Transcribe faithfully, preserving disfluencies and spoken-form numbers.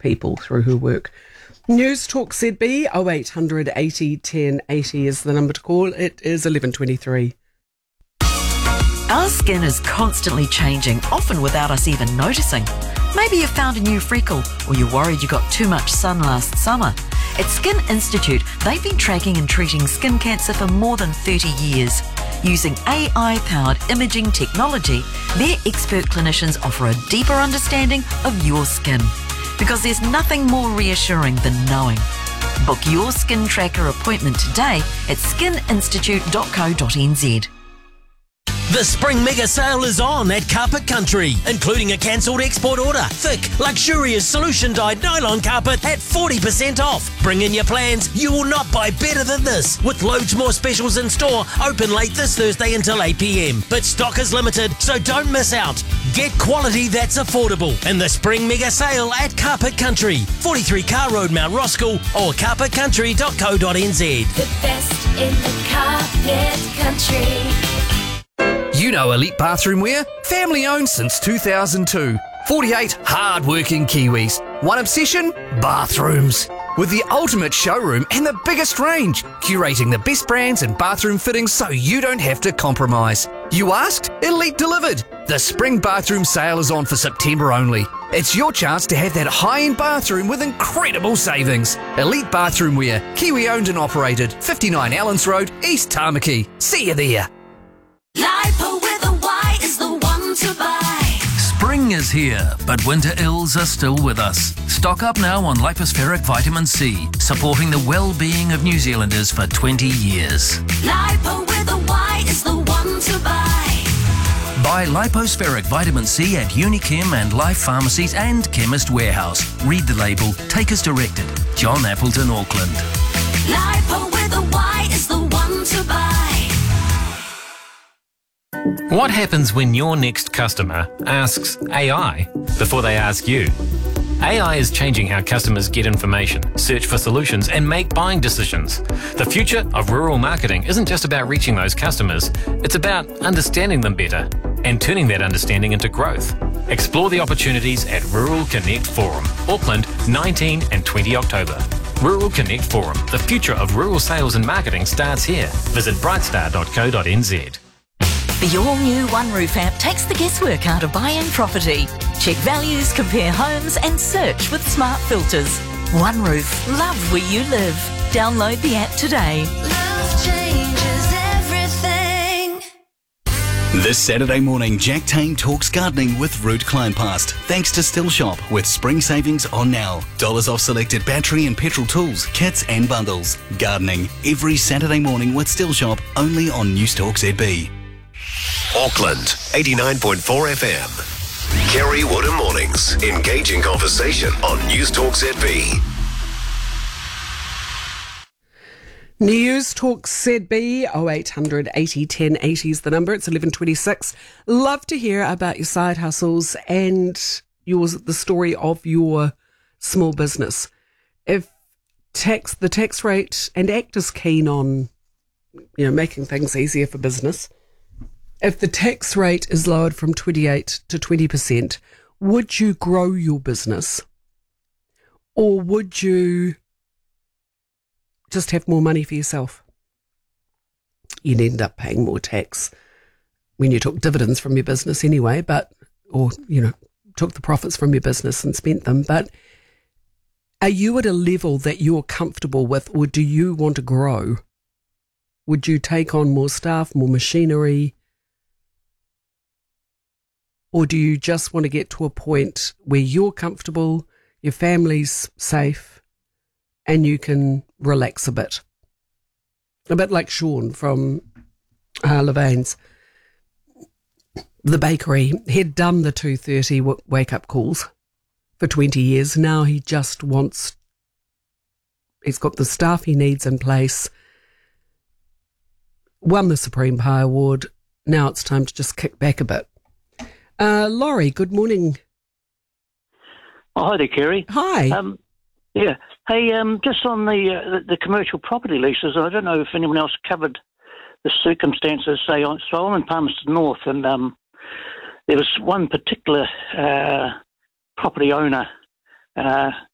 people through her work. News Talk Z B, oh eight hundred eighty ten eighty is the number to call. It is eleven twenty-three. Our skin is constantly changing, often without us even noticing. Maybe you found a new freckle, or you're worried you got too much sun last summer. At Skin Institute, they've been tracking and treating skin cancer for more than thirty years. Using A I-powered imaging technology, their expert clinicians offer a deeper understanding of your skin. Because there's nothing more reassuring than knowing. Book your skin tracker appointment today at skin institute dot co dot n z. The spring mega sale is on at Carpet Country, including a cancelled export order. Thick, luxurious solution-dyed nylon carpet at forty percent off. Bring in your plans. You will not buy better than this. With loads more specials in store, open late this Thursday until eight p m. But stock is limited, so don't miss out. Get quality that's affordable in the spring mega sale at Carpet Country, forty-three Car Road, Mount Roskill, or carpet country dot co dot n z. The best in the Carpet Country. You know Elite Bathroom Wear? Family owned since two thousand two. forty-eight hard-working Kiwis. One obsession? Bathrooms. With the ultimate showroom and the biggest range, curating the best brands and bathroom fittings so you don't have to compromise. You asked? Elite delivered. The spring bathroom sale is on for September only. It's your chance to have that high-end bathroom with incredible savings. Elite Bathroom Wear, Kiwi owned and operated, fifty-nine Allens Road, East Tamaki. See you there. Lipo with a Y is the one to buy. Spring is here, but winter ills are still with us. Stock up now on Lipospheric Vitamin C, supporting the well-being of New Zealanders for twenty years. Lipo with a Y is the one to buy. Buy Lipospheric Vitamin C at Unichem and Life Pharmacies and Chemist Warehouse. Read the label. Take as directed. John Appleton, Auckland. Lipo with a Y is the one to buy. What happens when your next customer asks A I before they ask you? A I is changing how customers get information, search for solutions, and make buying decisions. The future of rural marketing isn't just about reaching those customers, it's about understanding them better and turning that understanding into growth. Explore the opportunities at Rural Connect Forum, Auckland, nineteen and twenty October. Rural Connect Forum, the future of rural sales and marketing starts here. Visit brightstar dot co dot n z. The all-new OneRoof app takes the guesswork out of buying property. Check values, compare homes and search with smart filters. OneRoof, love where you live. Download the app today. Love changes everything. This Saturday morning, Jack Tame talks gardening with Ruud Kleinpast. Thanks to Still Shop, with spring savings on now. Dollars off selected battery and petrol tools, kits and bundles. Gardening every Saturday morning with Still Shop, only on News Talk Z B. Auckland, eighty-nine point four F M. Kerry Woodham Mornings. Engaging conversation on News Talk Z B. News Talk Z B, oh eight hundred eighty ten eighty is the number. It's eleven twenty-six. Love to hear about your side hustles and yours, the story of your small business. If tax, the tax rate, and ACT is keen on, you know, making things easier for business. If the tax rate is lowered from twenty-eight to twenty percent, would you grow your business? Or would you just have more money for yourself? You'd end up paying more tax when you took dividends from your business anyway, but, or, you know, took the profits from your business and spent them. But are you at a level that you're comfortable with, or do you want to grow? Would you take on more staff, more machinery? Or do you just want to get to a point where you're comfortable, your family's safe, and you can relax a bit? A bit like Sean from uh, Levain's. The bakery. He'd done the two thirty w- wake-up calls for twenty years. Now he just wants... He's got the staff he needs in place. Won the Supreme Pie Award. Now it's time to just kick back a bit. Uh, Laurie, good morning. Oh, hi there, Kerry. Hi. Um, yeah. Hey, um, just on the, uh, the the commercial property leases, I don't know if anyone else covered the circumstances. Say, so I'm in Palmerston North, and um, there was one particular uh, property owner uh,